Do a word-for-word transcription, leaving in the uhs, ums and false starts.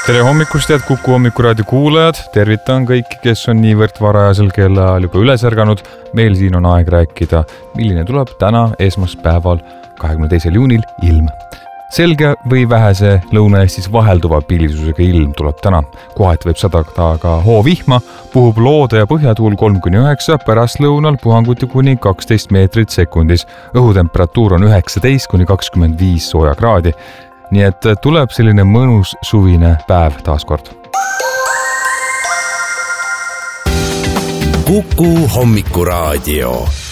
Tere hommikust, head Kuku hommikuraadio kuulajad. Tervitan kõiki, kes on niivõrd varajasel kellaajal juba üles ärganud. Meil siin on aeg rääkida, milline tuleb täna esmaspäeval kahekümne teisel juunil ilm. Selge või vähese Lõuna-Eestis vahelduva pilisusega ilm tuleb täna. Kohati võib sadada ka hoovihma, puhub loode ja põhjatuul kolm kuni üheksa, pärast lõunal puhanguti kuni kaksteist meetrit sekundis. Õhutemperatuur on üheksateist kuni kakskümmend viis sooja kraadi. Nii et tuleb selline mõnus suvine päev taaskord. Kuku hommikuraadio.